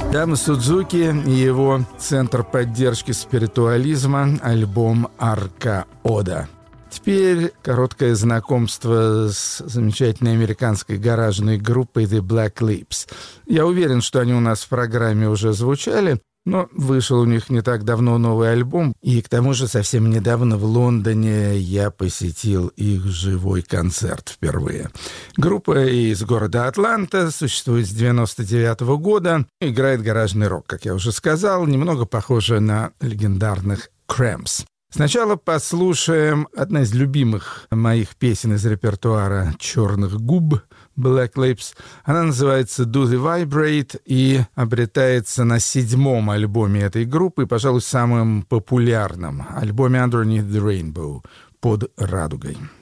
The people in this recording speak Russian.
Тама Судзуки и его центр поддержки спиритуализма, альбом «Арка Ода». Теперь короткое знакомство с замечательной американской гаражной группой The Black Lips. Я уверен, что они у нас в программе уже звучали, но вышел у них не так давно новый альбом, и к тому же совсем недавно в Лондоне я посетил их живой концерт впервые. Группа из города Атланта, существует с 1999 года, играет гаражный рок, как я уже сказал, немного похоже на легендарных Cramps. Сначала послушаем одна из любимых моих песен из репертуара «Черных губ» Black Lips. Она называется «Do the Vibrate» и обретается на 7-м альбоме этой группы, пожалуй, самым популярном альбоме «Underneath the Rainbow» — «Под радугой».